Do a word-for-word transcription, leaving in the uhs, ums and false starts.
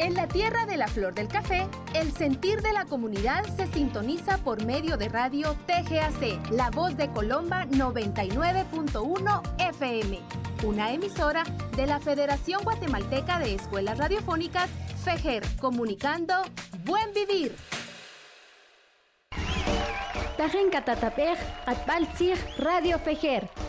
En la tierra de la flor del café, el sentir de la comunidad se sintoniza por medio de radio T G A C, La Voz de Colomba noventa y nueve punto uno F M, una emisora de la Federación Guatemalteca de Escuelas Radiofónicas, FEGER, comunicando Buen Vivir. Tajen Catatapej, Atbaltzig, Radio FEGER.